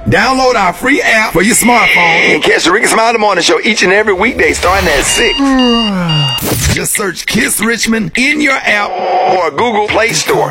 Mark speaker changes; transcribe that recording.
Speaker 1: Download our free app for your smartphone and catch the Ricky Smiley Morning Show each and every weekday starting at 6. Just search Kiss Richmond in your app or Google Play Store.